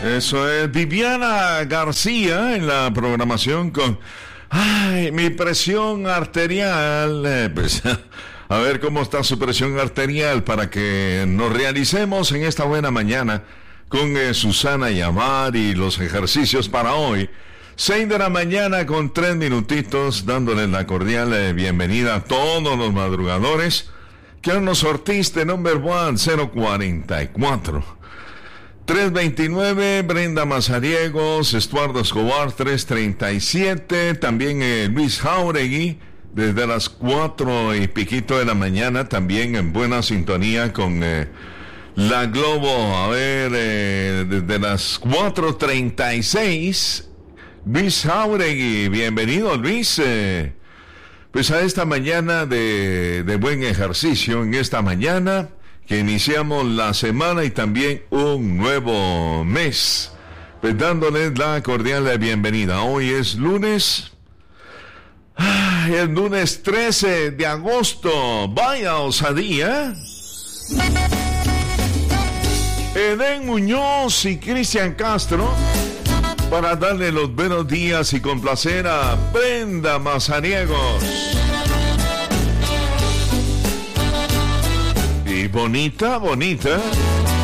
Eso es Viviana García en la programación con... Ay, mi presión arterial. Pues, a ver cómo está su presión arterial para que nos realicemos en esta buena mañana con Susana Yamar y los ejercicios para hoy. 6 de la mañana con 3 minutitos, dándoles la cordial bienvenida a todos los madrugadores que han nos sortiste number one 044 329, Brenda Mazariegos, Estuardo Escobar 337, también Luis Jauregui desde las 4 y piquito de la mañana, también en buena sintonía con la Globo, a ver, desde las 4:36, Luis Jauregui, bienvenido Luis, pues a esta mañana de buen ejercicio, en esta mañana que iniciamos la semana y también un nuevo mes, pues dándoles la cordial bienvenida. Hoy es lunes, el lunes 13 de agosto, vaya osadía. Edén Muñoz y Cristian Castro para darle los buenos días y complacer a Brenda Mazariegos. Y bonita, bonita.